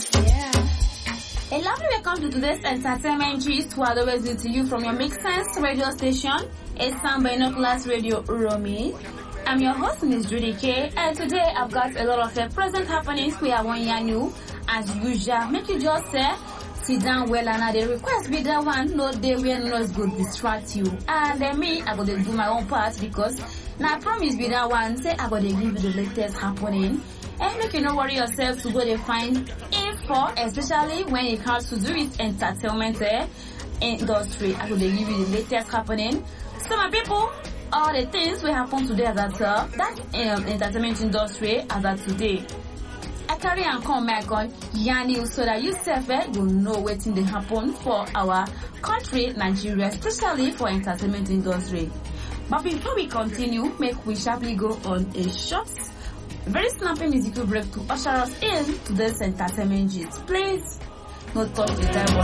A lovely welcome to today's entertainment gist, who are always due to you from your Make Sense radio station, Esan Binoculars Radio Uromi. I'm your host, Miss Judy K, and today I've got a lot of present happenings we are one year new. As usual, make you just sit down well, and I request be that one no day when noise go distract you. And then me, I go to do my own part because now I promise be that one say I go to give you the latest happening. And make you not worry yourself to go to find info, especially when it comes to do with entertainment industry. I will give you the latest happening. So my people, all the things will happen today as at that entertainment industry as at today. I carry and come back on Yanni so that you self will know what they happen for our country, Nigeria, especially for entertainment industry. But before we continue, make we sharply go on a short, very snappy musical break to usher us in to this entertainment gist. Please, no touch the time.